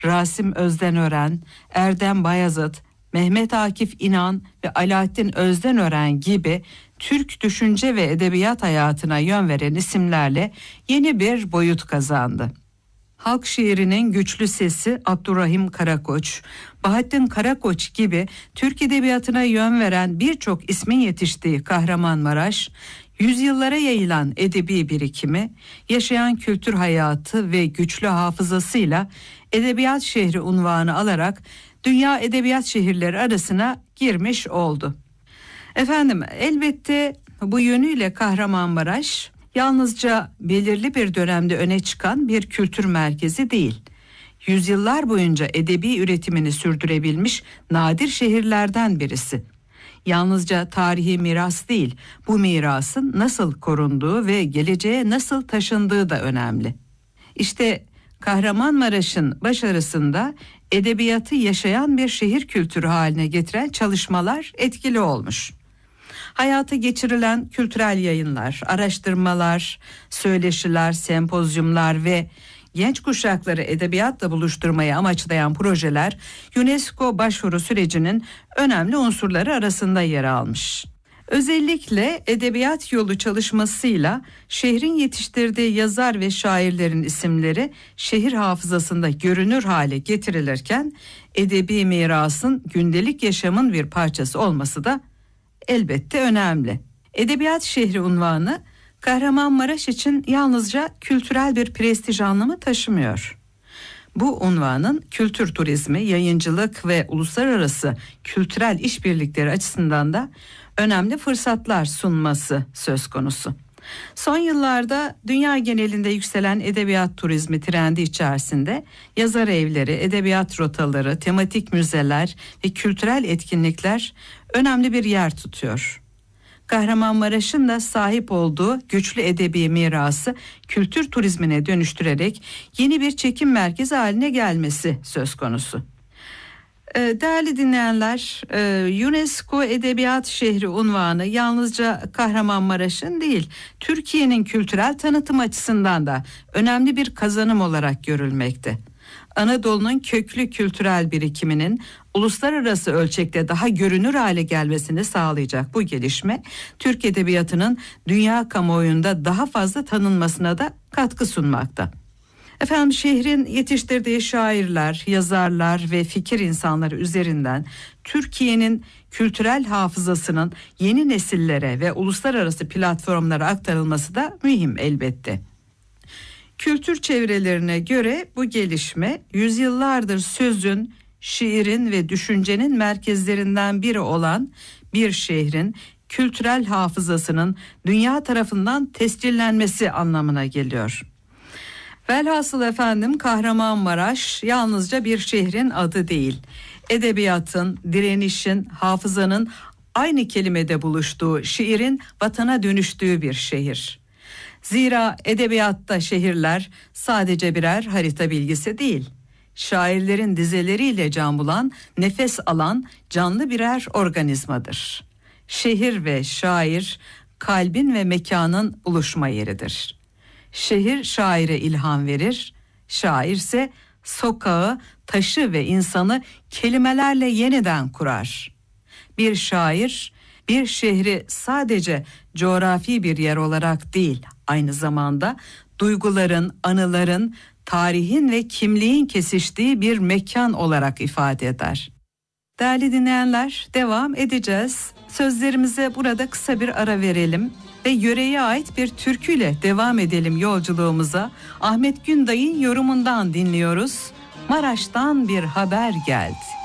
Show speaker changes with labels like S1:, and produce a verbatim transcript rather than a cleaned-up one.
S1: Rasim Özdenören, Erdem Bayazıt, Mehmet Akif İnan ve Alaaddin Özdenören gibi Türk düşünce ve edebiyat hayatına yön veren isimlerle yeni bir boyut kazandı. Halk şiirinin güçlü sesi Abdurrahim Karakoç, Bahattin Karakoç gibi Türk edebiyatına yön veren birçok ismin yetiştiği Kahramanmaraş, yüzyıllara yayılan edebi birikimi, yaşayan kültür hayatı ve güçlü hafızasıyla edebiyat şehri unvanı alarak dünya edebiyat şehirleri arasına girmiş oldu. Efendim, elbette bu yönüyle Kahramanmaraş yalnızca belirli bir dönemde öne çıkan bir kültür merkezi değil. Yüzyıllar boyunca edebi üretimini sürdürebilmiş nadir şehirlerden birisi. Yalnızca tarihi miras değil, bu mirasın nasıl korunduğu ve geleceğe nasıl taşındığı da önemli. İşte Kahramanmaraş'ın başarısında edebiyatı yaşayan bir şehir kültürü haline getiren çalışmalar etkili olmuş. Hayata geçirilen kültürel yayınlar, araştırmalar, söyleşiler, sempozyumlar ve genç kuşakları edebiyatla buluşturmayı amaçlayan projeler UNESCO başvuru sürecinin önemli unsurları arasında yer almış. Özellikle edebiyat yolu çalışmasıyla şehrin yetiştirdiği yazar ve şairlerin isimleri şehir hafızasında görünür hale getirilirken edebi mirasın gündelik yaşamın bir parçası olması da elbette önemli. Edebiyat şehri unvanı Kahramanmaraş için yalnızca kültürel bir prestij anlamı taşımıyor. Bu unvanın kültür turizmi, yayıncılık ve uluslararası kültürel işbirlikleri açısından da önemli fırsatlar sunması söz konusu. Son yıllarda dünya genelinde yükselen edebiyat turizmi trendi içerisinde yazar evleri, edebiyat rotaları, tematik müzeler ve kültürel etkinlikler önemli bir yer tutuyor. Kahramanmaraş'ın da sahip olduğu güçlü edebi mirası kültür turizmine dönüştürerek yeni bir çekim merkezi haline gelmesi söz konusu. Değerli dinleyenler, UNESCO Edebiyat Şehri unvanı yalnızca Kahramanmaraş'ın değil, Türkiye'nin kültürel tanıtım açısından da önemli bir kazanım olarak görülmekte. Anadolu'nun köklü kültürel birikiminin uluslararası ölçekte daha görünür hale gelmesini sağlayacak bu gelişme, Türk edebiyatının dünya kamuoyunda daha fazla tanınmasına da katkı sunmakta. Efendim, şehrin yetiştirdiği şairler, yazarlar ve fikir insanları üzerinden Türkiye'nin kültürel hafızasının yeni nesillere ve uluslararası platformlara aktarılması da mühim elbette. Kültür çevrelerine göre bu gelişme yüzyıllardır sözün, şiirin ve düşüncenin merkezlerinden biri olan bir şehrin kültürel hafızasının dünya tarafından tescillenmesi anlamına geliyor. Velhasıl efendim, Kahramanmaraş yalnızca bir şehrin adı değil, edebiyatın, direnişin, hafızanın aynı kelimede buluştuğu, şiirin vatana dönüştüğü bir şehir. Zira edebiyatta şehirler sadece birer harita bilgisi değil, şairlerin dizeleriyle can bulan, nefes alan canlı birer organizmadır. Şehir ve şair, kalbin ve mekanın buluşma yeridir. Şehir şaire ilham verir, şairse sokağı, taşı ve insanı kelimelerle yeniden kurar. Bir şair, bir şehri sadece coğrafi bir yer olarak değil, aynı zamanda duyguların, anıların, tarihin ve kimliğin kesiştiği bir mekan olarak ifade eder. Değerli dinleyenler, devam edeceğiz. Sözlerimize burada kısa bir ara verelim ve yöreye ait bir türküyle devam edelim yolculuğumuza. Ahmet Günday'ın yorumundan dinliyoruz. Maraş'tan bir haber geldi.